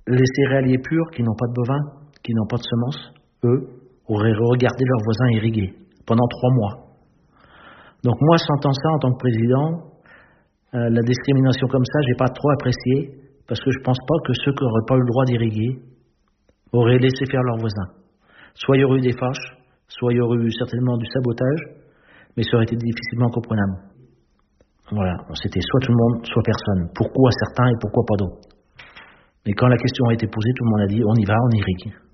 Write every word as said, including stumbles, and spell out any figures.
Les céréaliers purs, qui n'ont pas de bovins, qui n'ont pas de semences, eux, auraient regardé leurs voisins irriguer pendant trois mois. Donc moi, sentant ça en tant que président, euh, la discrimination comme ça, j'ai pas trop apprécié, parce que je pense pas que ceux qui n'auraient pas eu le droit d'irriguer auraient laissé faire leurs voisins. Soit il y aurait eu des fâches, soit il y aurait eu certainement du sabotage, mais ça aurait été difficilement comprenable. Voilà, c'était soit tout le monde, soit personne. Pourquoi certains et pourquoi pas d'autres? Mais quand la question a été posée, tout le monde a dit on y va, on irrigue.